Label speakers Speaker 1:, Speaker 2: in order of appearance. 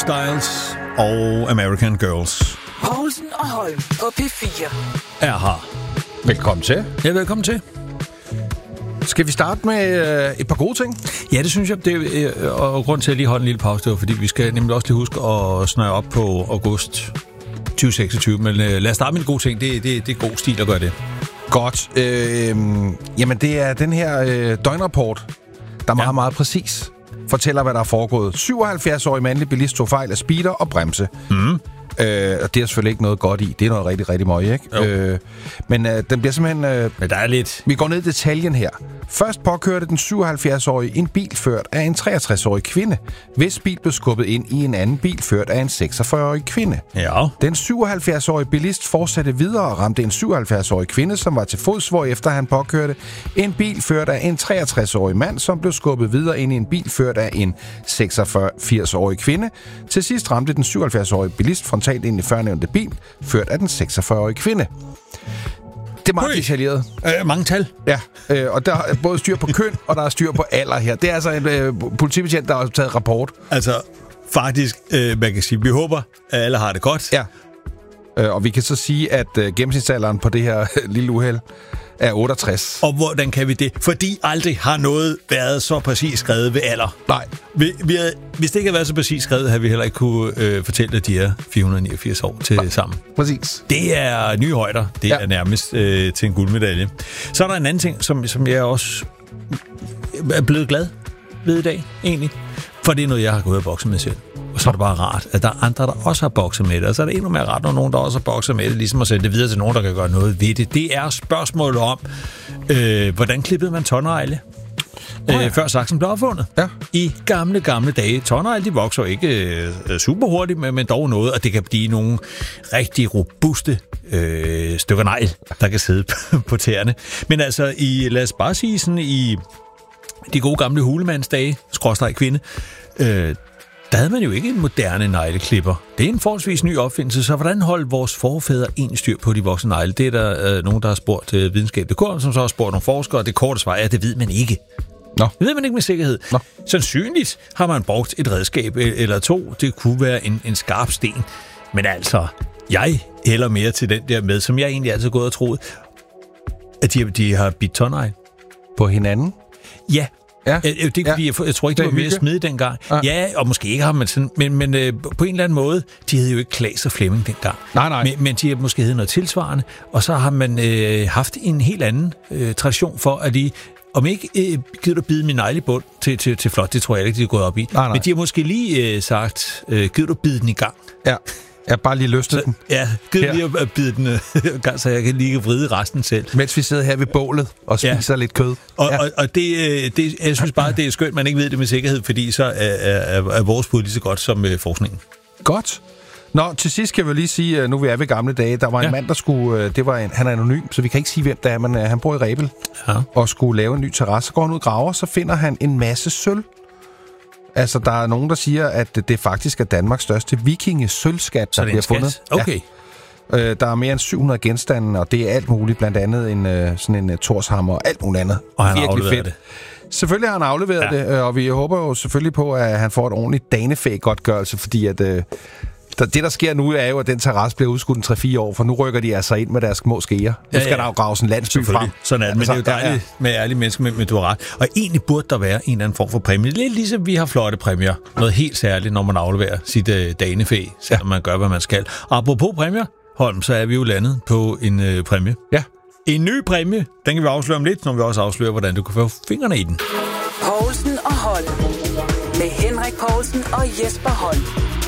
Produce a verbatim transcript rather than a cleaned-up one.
Speaker 1: Styles og American Girls.
Speaker 2: Poulsen og Holm på P fire.
Speaker 1: Er her.
Speaker 3: Velkommen til.
Speaker 1: Ja, velkommen til.
Speaker 3: Skal vi starte med øh, et par gode ting?
Speaker 1: Ja, det synes jeg. Det, øh, og grund til at lige holde en lille pause, det var, fordi vi skal nemlig også lige huske at snøre op på august tyve seksogtyve. Men øh, lad os starte med en god ting. Det, det, det er god stil at gøre det.
Speaker 3: Godt. Øh, jamen, det er den her øh, døgnrapport, der meget, ja. meget præcis fortæller, hvad der er foregået. syvoghalvfjerds-årig mandlig bilist tog fejl af speeder og bremse. Mm. Øh, og det er selvfølgelig ikke noget godt i. Det er noget rigtig, rigtig møg, ikke? Øh, men øh, den bliver simpelthen... Øh,
Speaker 1: men der er lidt...
Speaker 3: Vi går ned i detaljen her. Først påkørte den syvoghalvfjerds-årige en bil ført af en treogtres-årig kvinde, hvis bil blev skubbet ind i en anden bil ført af en seksogfyrre-årig kvinde.
Speaker 1: Ja.
Speaker 3: Den syvoghalvfjerds-årige bilist fortsatte videre og ramte en syvoghalvfjerds-årig kvinde, som var til fods, hvorefter han påkørte en bil ført af en treogtres-årig mand, som blev skubbet videre ind i en bil ført af en seksogfirs-årig kvinde. Til sidst ramte den syvoghalvfjerds-årige bilist frontalt ind i førnævnte bil, ført af den seksogfyrre-årige kvinde. Det er meget detaljeret.
Speaker 1: Øh, mange tal.
Speaker 3: Ja, øh, og der er både styr på køn, og der er styr på alder her. Det er altså en øh, politibetjent, der har taget rapport.
Speaker 1: Altså, faktisk, øh, man kan sige, vi håber, at alle har det godt.
Speaker 3: Ja, øh, og vi kan så sige, at øh, gennemsnitsalderen på det her lille uheld er otteogtres.
Speaker 1: Og hvordan kan vi det? Fordi aldrig har noget været så præcis skrevet ved alder.
Speaker 3: Nej.
Speaker 1: Vi, vi havde, hvis det ikke havde været så præcis skrevet, havde vi heller ikke kunne øh, fortælle, at de er fire hundrede niogfirs år til Nej. sammen.
Speaker 3: Præcis.
Speaker 1: Det er nye højder. Det ja. er nærmest øh, til en guldmedalje. Så er der en anden ting, som, som jeg også er blevet glad ved i dag, egentlig. For det er noget, jeg har gået og bokset med selv. Og så er det bare rart, at der er andre, der også har bokset med det. Og så er det endnu mere rart, når nogen, der også har bokset med det, ligesom at sende det videre til nogen, der kan gøre noget ved det. Det er spørgsmålet om, øh, hvordan klippede man tårnegle, øh, oh ja. før saksen blev opfundet.
Speaker 3: Ja. I
Speaker 1: gamle, gamle dage. Tårnegle, de vokser ikke øh, super hurtigt, men, men dog noget, og det kan blive nogle rigtig robuste øh, stykker negl, der kan sidde på tæerne. Men altså, i, lad os bare sige sådan, i de gode gamle hulemandsdage, skråstreg kvinde, øh, der havde man jo ikke en moderne negleklipper. Det er en forholdsvis ny opfindelse, så hvordan holdt vores forfædre en styr på de voksne negle? Det er der øh, nogen, der har spurgt øh, videnskab punktum d k, som så har spurgt nogle forskere, og det korte svar er, at det ved man ikke.
Speaker 3: Nå.
Speaker 1: Det ved man ikke med sikkerhed. Nå. Sandsynligt har man brugt et redskab eller to. Det kunne være en, en skarp sten. Men altså, jeg hælder mere til den der med, som jeg egentlig altid har gået og troet, at de, de har bidt tårnegle.
Speaker 3: På hinanden?
Speaker 1: Ja.
Speaker 3: Ja.
Speaker 1: Det er fordi, jeg, jeg tror ikke, det var mere smidigt dengang. Ja. ja, og måske ikke har man sådan, men, men øh, på en eller anden måde, de hed jo ikke Klaas og Flemming dengang.
Speaker 3: Nej, nej.
Speaker 1: Men, men de har måske hed noget tilsvarende, og så har man øh, haft en helt anden øh, tradition for, at de, om ikke øh, gider du bide min negle i bund til, til, til flot, det tror jeg ikke, de er gået op i. Nej, nej. Men de har måske lige øh, sagt, øh, gider du bide den i gang?
Speaker 3: Ja. Jeg har bare lige løsnet den.
Speaker 1: Ja, gider lige at bide den øh, gang, så jeg kan lige vride resten selv.
Speaker 3: Mens vi sidder her ved bålet og spiser ja. lidt kød.
Speaker 1: Og,
Speaker 3: ja.
Speaker 1: og, og det, det, jeg synes bare, det er skønt, man ikke ved det med sikkerhed, fordi så er, er, er vores bud lige så godt som øh, forskningen.
Speaker 3: Godt. Nå, til sidst kan vi lige sige, nu vi er ved gamle dage, der var en ja. mand, der skulle, det var en, han er anonym, så vi kan ikke sige, hvem det er, men han bor i Rebel ja. og skulle lave en ny terrasse. Så går han ud og graver, så finder han en masse sølv. Altså, der er nogen, der siger, at det faktisk er Danmarks største vikinge-sølvskat, der bliver fundet.
Speaker 1: Okay.
Speaker 3: Ja. Øh, der er mere end syv hundrede genstande, og det er alt muligt, blandt andet en, øh, sådan en uh, torshammer og alt muligt andet.
Speaker 1: Og han har afleveret fedt. det.
Speaker 3: Selvfølgelig har han afleveret ja. det, og vi håber jo selvfølgelig på, at han får et ordentligt danefæ-godtgørelse, fordi at... Øh, det, der sker nu, er jo, at den terrasse bliver udskudt en tre fire år, for nu rykker de altså ind med deres små skeer. Nu skal ja, ja. der jo graves en landsby frem.
Speaker 1: Sådan er det, men altså, det er jo dejligt ja, ja. med ærlige mennesker, men, men du har ret. Og egentlig burde der være en eller anden form for præmie. Lidt ligesom vi har flotte præmier. Noget helt særligt, når man afleverer sit øh, danefæ, selvom ja. man gør, hvad man skal. Og apropos præmier, Holm, så er vi jo landet på en øh, præmie.
Speaker 3: Ja.
Speaker 1: En ny præmie, den kan vi afsløre om lidt, når vi også afslører, hvordan du kan få fingrene i den.
Speaker 2: Poulsen og Holm. Med Henrik Poulsen og Jesper Holm.